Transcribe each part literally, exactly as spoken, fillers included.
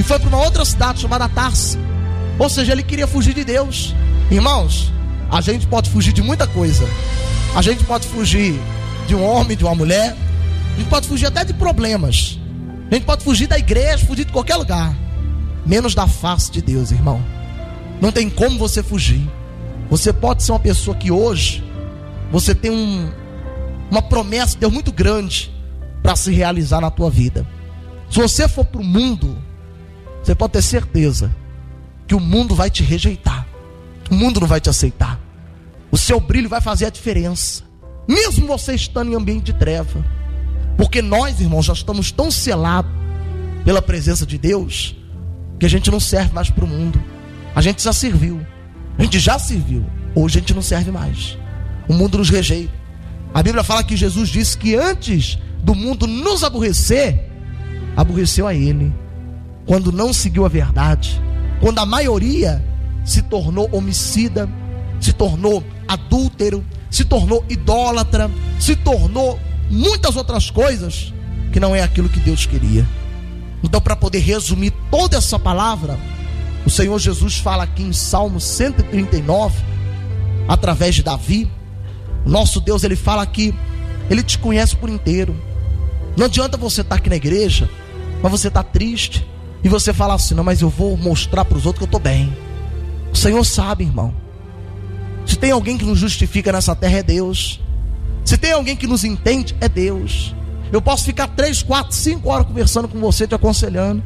foi para uma outra cidade chamada Tarso. Ou seja, ele queria fugir de Deus. Irmãos, a gente pode fugir de muita coisa. A gente pode fugir de um homem, de uma mulher. A gente pode fugir até de problemas. A gente pode fugir da igreja, fugir de qualquer lugar, menos da face de Deus, irmão. Não tem como você fugir. Você pode ser uma pessoa que hoje você tem um, uma promessa de Deus muito grande para se realizar na tua vida. Se você for para o mundo, você pode ter certeza que o mundo vai te rejeitar. O mundo não vai te aceitar. O seu brilho vai fazer a diferença, mesmo você estando em ambiente de treva. Porque nós, irmãos, já estamos tão selados pela presença de Deus, que a gente não serve mais para o mundo. A gente já serviu. A gente já serviu. Hoje a gente não serve mais. O mundo nos rejeita. A Bíblia fala que Jesus disse que antes do mundo nos aborrecer, aborreceu a Ele. Quando não seguiu a verdade, quando a maioria se tornou homicida, se tornou adúltero, se tornou idólatra, se tornou muitas outras coisas que não é aquilo que Deus queria. Então, para poder resumir toda essa palavra, o Senhor Jesus fala aqui em Salmo cento e trinta e nove, através de Davi. Nosso Deus, Ele fala que Ele te conhece por inteiro. Não adianta você estar aqui na igreja, mas você está triste, e você fala assim: não, mas eu vou mostrar para os outros que eu estou bem. O Senhor sabe, irmão. Se tem alguém que nos justifica nessa terra, é Deus. Se tem alguém que nos entende, é Deus. Eu posso ficar três, quatro, cinco horas conversando com você, te aconselhando,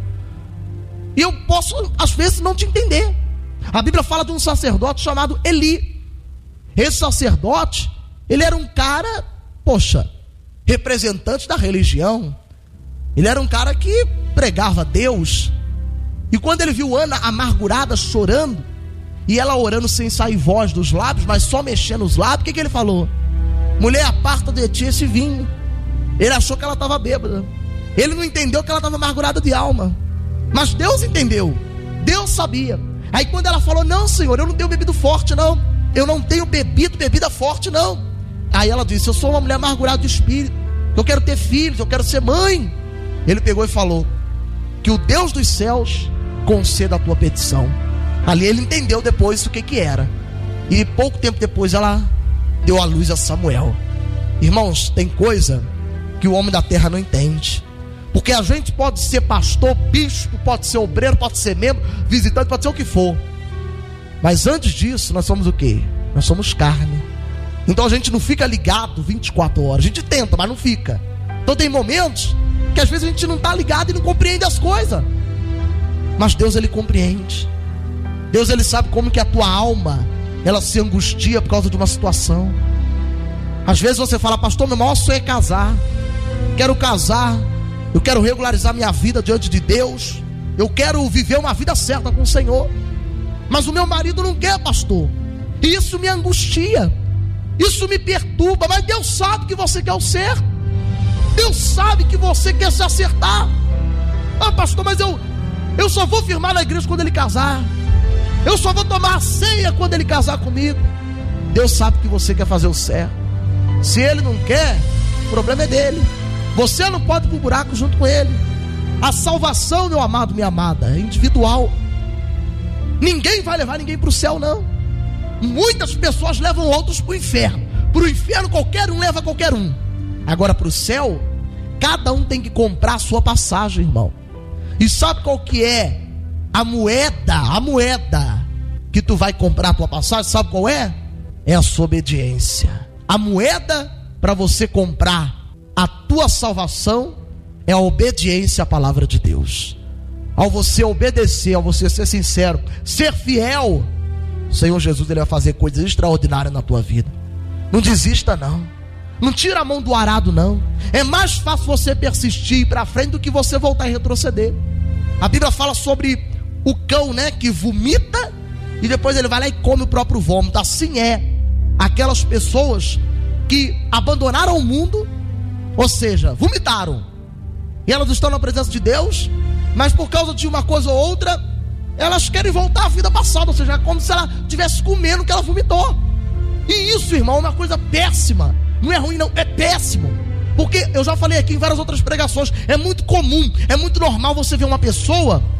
e eu posso, às vezes, não te entender. A Bíblia fala de um sacerdote chamado Eli. Esse sacerdote, ele era um cara, poxa, representante da religião. Ele era um cara que pregava a Deus. E quando ele viu Ana amargurada, chorando, e ela orando sem sair voz dos lábios, mas só mexendo os lábios, o que, que ele falou? Mulher, aparta de ti esse vinho. Ele achou que ela estava bêbada. Ele não entendeu que ela estava amargurada de alma. Mas Deus entendeu. Deus sabia. Aí quando ela falou: não, Senhor, eu não tenho bebido forte, não. Eu não tenho bebido bebida forte, não. Aí ela disse: eu sou uma mulher amargurada de espírito. Eu quero ter filhos, eu quero ser mãe. Ele pegou e falou: que o Deus dos céus conceda a tua petição. Ali ele entendeu depois o que que era. E pouco tempo depois ela deu à luz a Samuel. Irmãos, tem coisa que o homem da terra não entende. Porque a gente pode ser pastor, bispo, pode ser obreiro, pode ser membro, visitante, pode ser o que for. Mas antes disso, nós somos o quê? Nós somos carne. Então a gente não fica ligado vinte e quatro horas. A gente tenta, mas não fica. Então tem momentos que às vezes a gente não está ligado e não compreende as coisas. Mas Deus, Ele compreende. Deus, Ele sabe como que a tua alma, ela se angustia por causa de uma situação. Às vezes você fala: pastor, meu maior sonho é casar. Quero casar. Eu quero regularizar minha vida diante de Deus. Eu quero viver uma vida certa com o Senhor. Mas o meu marido não quer, pastor. E isso me angustia. Isso me perturba. Mas Deus sabe que você quer o certo. Deus sabe que você quer se acertar. Ah, pastor, mas eu, eu só vou firmar na igreja quando ele casar. Eu só vou tomar a ceia quando ele casar comigo. Deus sabe que você quer fazer o certo. Se ele não quer, o problema é dele. Você não pode ir para o buraco junto com ele. A salvação, meu amado, minha amada, é individual. Ninguém vai levar ninguém para o céu, não. Muitas pessoas levam outros para o inferno. Para o inferno qualquer um leva qualquer um. Agora para o céu, cada um tem que comprar a sua passagem, irmão. E sabe qual que é a moeda? A moeda que tu vai comprar a tua passagem, sabe qual é? É a sua obediência. A moeda para você comprar a tua salvação é a obediência à palavra de Deus. Ao você obedecer, ao você ser sincero, ser fiel, o Senhor Jesus, Ele vai fazer coisas extraordinárias na tua vida. Não desista, não. Não tira a mão do arado, não. É mais fácil você persistir para frente do que você voltar e retroceder. A Bíblia fala sobre o cão, né, que vomita e depois ele vai lá e come o próprio vômito. Assim é aquelas pessoas que abandonaram o mundo, ou seja, vomitaram, e elas estão na presença de Deus, mas por causa de uma coisa ou outra, elas querem voltar à vida passada. Ou seja, é como se ela estivesse comendo o que ela vomitou. E isso, irmão, é uma coisa péssima. Não é ruim, não, é péssimo. Porque eu já falei aqui em várias outras pregações, é muito comum, é muito normal você ver uma pessoa